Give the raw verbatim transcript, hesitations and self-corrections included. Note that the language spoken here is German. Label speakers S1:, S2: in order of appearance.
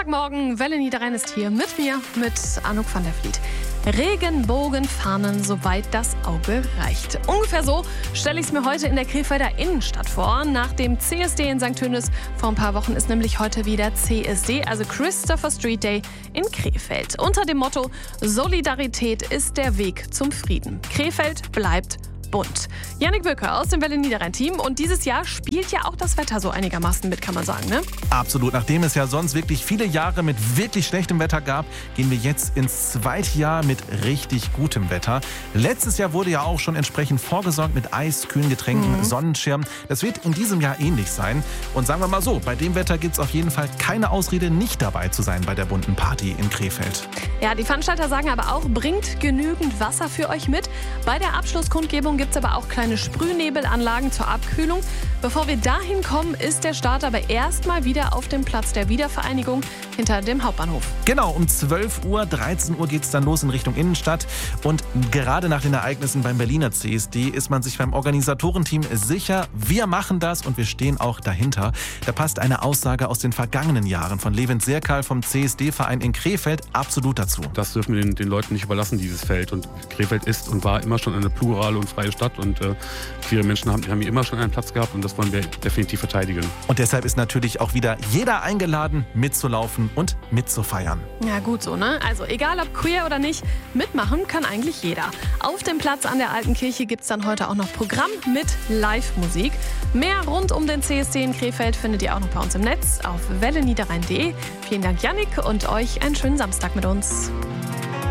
S1: Sonntagmorgen, Welle Niederrhein ist hier mit mir, mit Anouk van der Vliet. Regenbogenfahnen, soweit das Auge reicht. Ungefähr so stelle ich es mir heute in der Krefelder Innenstadt vor. Nach dem C S D in Sankt Tönis vor ein paar Wochen ist nämlich heute wieder C S D, also Christopher Street Day in Krefeld. Unter dem Motto Solidarität ist der Weg zum Frieden. Krefeld bleibt bunt. Jannik Böcker aus dem Welle Niederrhein-Team. Und dieses Jahr spielt ja auch das Wetter so einigermaßen mit, kann man sagen, ne?
S2: Absolut. Nachdem es ja sonst wirklich viele Jahre mit wirklich schlechtem Wetter gab, gehen wir jetzt ins zweite Jahr mit richtig gutem Wetter. Letztes Jahr wurde ja auch schon entsprechend vorgesorgt mit Eis, kühlen Getränken, mhm. Sonnenschirm. Das wird in diesem Jahr ähnlich sein. Und sagen wir mal so, bei dem Wetter gibt es auf jeden Fall keine Ausrede, nicht dabei zu sein bei der bunten Party in Krefeld.
S1: Ja, die Veranstalter sagen aber auch, bringt genügend Wasser für euch mit. Bei der Abschlusskundgebung gibt es aber auch kleine Sprühnebelanlagen zur Abkühlung. Bevor wir dahin kommen, ist der Start aber erstmal wieder auf dem Platz der Wiedervereinigung hinter dem Hauptbahnhof.
S2: Genau, um zwölf Uhr, dreizehn Uhr geht es dann los in Richtung Innenstadt. Und gerade nach den Ereignissen beim Berliner C S D ist man sich beim Organisatorenteam sicher, wir machen das und wir stehen auch dahinter. Da passt eine Aussage aus den vergangenen Jahren von Levent Serkal vom C S D-Verein in Krefeld absolut dazu.
S3: Das dürfen wir den, den Leuten nicht überlassen, dieses Feld. Und Krefeld ist und war immer schon eine plurale und freie Stadt. Und äh, queere Menschen haben, haben hier immer schon einen Platz gehabt und das wollen wir definitiv verteidigen.
S2: Und deshalb ist natürlich auch wieder jeder eingeladen, mitzulaufen und mitzufeiern.
S1: Ja, gut so, ne? Also egal ob queer oder nicht, mitmachen kann eigentlich jeder. Auf dem Platz an der Alten Kirche gibt es dann heute auch noch Programm mit Live-Musik. Mehr rund um den C S D in Krefeld findet ihr auch noch bei uns im Netz auf welle niederrhein punkt de. Vielen Dank, Jannik, und euch einen schönen Samstag mit uns.